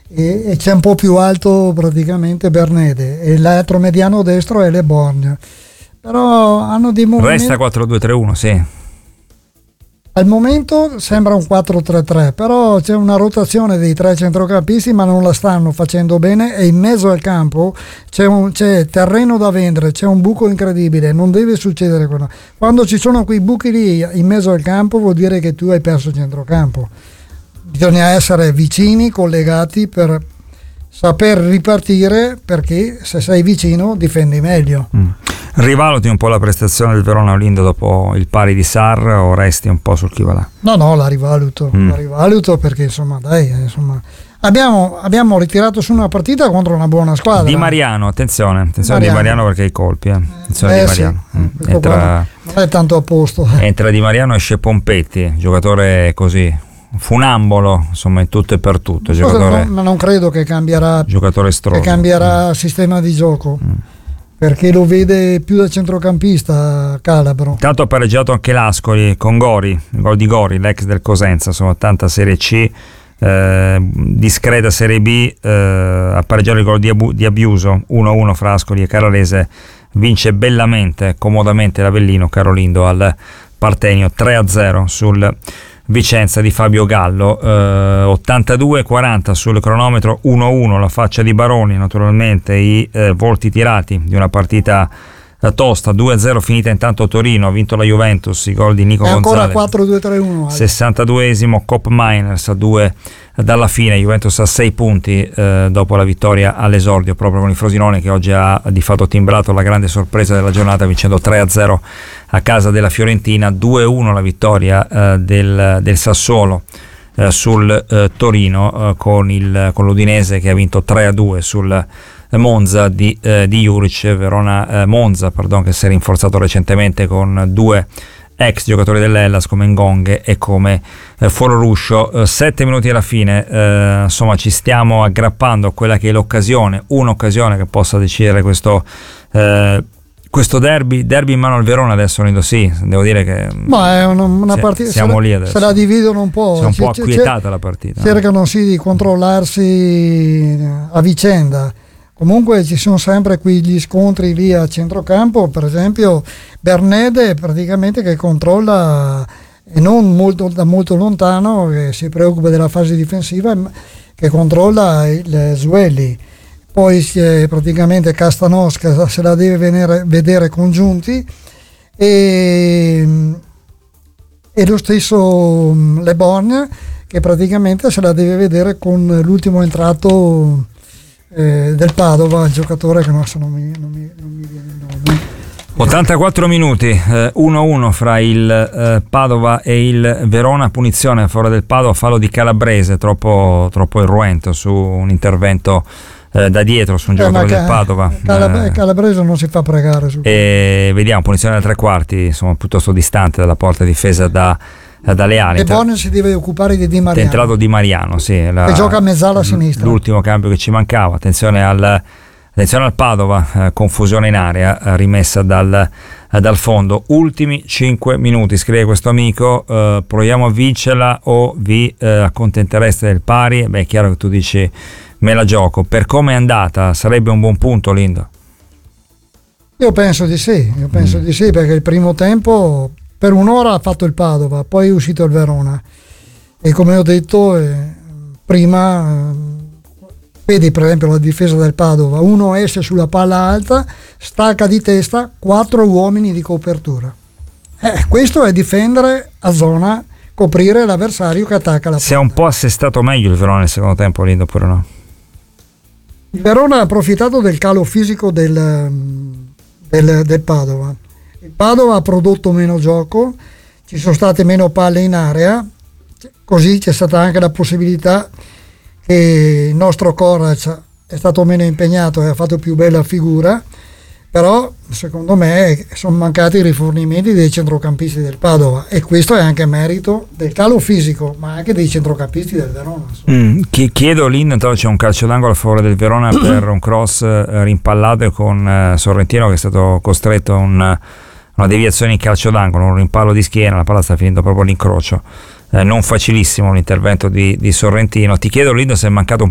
e c'è un po' più alto praticamente Bernede, e l'altro mediano destro è Le Borgne, però hanno dei movimenti. Resta 4-2-3-1, sì. Al momento sembra un 4-3-3, però c'è una rotazione dei tre centrocampisti, ma non la stanno facendo bene, e in mezzo al campo c'è terreno da vendere, c'è un buco incredibile, non deve succedere quello. Quando ci sono quei buchi lì in mezzo al campo vuol dire che tu hai perso il centrocampo. Bisogna essere vicini, collegati per saper ripartire, perché se sei vicino difendi meglio. Rivaluti un po' la prestazione del Verona Olindo dopo il pari di Sarr, o resti un po' sul chi va là? No, la rivaluto perché insomma abbiamo ritirato su una partita contro una buona squadra. Di Mariano, attenzione Di Mariano, perché i colpi, attenzione Di Mariano. Sì. Non è tanto a posto. Entra Di Mariano, esce Pompetti, giocatore così funambolo, insomma, in tutto e per tutto, giocatore, ma non credo che cambierà, giocatore stroso, che cambierà sistema di gioco, perché lo vede più da centrocampista Calabro. Tanto ha pareggiato anche l'Ascoli con Gori, il gol di Gori, l'ex del Cosenza, insomma, tanta Serie C, discreta Serie B, ha pareggiato il gol di Abiuso, 1-1 fra Ascoli e Carrarese. Vince bellamente, comodamente l'Avellino Carolindo al Partenio, 3-0 sul Vicenza di Fabio Gallo. 82-40 sul cronometro, 1-1 la faccia di Baroni, naturalmente i volti tirati di una partita tosta. 2-0 finita intanto Torino, ha vinto la Juventus, i gol di Nico Gonzalez. Ancora 4-2-3-1. 62esimo, Cop Miners a 2 dalla fine. Juventus a 6 punti dopo la vittoria all'esordio proprio con il Frosinone, che oggi ha di fatto timbrato la grande sorpresa della giornata vincendo 3-0 a casa della Fiorentina. 2-1 la vittoria del Sassuolo sul Torino, con l'Udinese che ha vinto 3-2 sul Monza di Juric. Monza che si è rinforzato recentemente con due ex giocatori dell'Hellas come Ngonghe e come Fororuscio. 7 minuti alla fine, insomma ci stiamo aggrappando a quella che è un'occasione che possa decidere questo derby in mano al Verona adesso. Sì, devo dire che ma è una partita, siamo lì adesso, se la dividono un po', è un po' acquietata la partita, cercano di controllarsi a vicenda. Comunque ci sono sempre quegli scontri lì a centrocampo, per esempio Bernede praticamente che controlla, e non da molto lontano, che si preoccupa della fase difensiva, che controlla il Zuelli. Poi praticamente Castanosca se la deve vedere congiunti, e lo stesso Le Borgne che praticamente se la deve vedere con l'ultimo entrato del Padova, il giocatore che non mi viene il nome. 84 minuti, 1-1 fra il Padova e il Verona. Punizione a favore del Padova, fallo di Calabrese, troppo irruento su un intervento da dietro su un giocatore del Padova. Calabrese non si fa pregare e vediamo, punizione da tre quarti, insomma piuttosto distante dalla porta difesa dalle ali. E Bonne si deve occupare di Mariano. È entrato Di Mariano, sì, che gioca a mezzala a sinistra. L'ultimo cambio che ci mancava. Attenzione al Padova, confusione in area, rimessa dal fondo. Ultimi 5 minuti, scrive questo amico, proviamo a vincerla o vi accontentereste del pari? Beh, è chiaro che tu dici me la gioco. Per come è andata sarebbe un buon punto, Lindo? Io penso di sì, perché il primo tempo per un'ora ha fatto il Padova, poi è uscito il Verona, e come ho detto prima, vedi per esempio la difesa del Padova, uno esce sulla palla alta, stacca di testa, 4 uomini di copertura. Questo è difendere a zona, coprire l'avversario che attacca la palla. Si è un po' assestato meglio il Verona nel secondo tempo, Lindo, oppure no? Il Verona ha approfittato del calo fisico del Padova. Il Padova ha prodotto meno gioco, ci sono state meno palle in area, così c'è stata anche la possibilità che il nostro Korac è stato meno impegnato e ha fatto più bella figura, però secondo me sono mancati i rifornimenti dei centrocampisti del Padova, e questo è anche merito del calo fisico, ma anche dei centrocampisti del Verona. Chiedo Lindo, intanto c'è un calcio d'angolo a favore del Verona per un cross rimpallato con Sorrentino, che è stato costretto a una deviazione in calcio d'angolo, un rimpallo di schiena, la palla sta finendo proprio all'incrocio. Non facilissimo l'intervento di Sorrentino. Ti chiedo, Lindo, se è mancato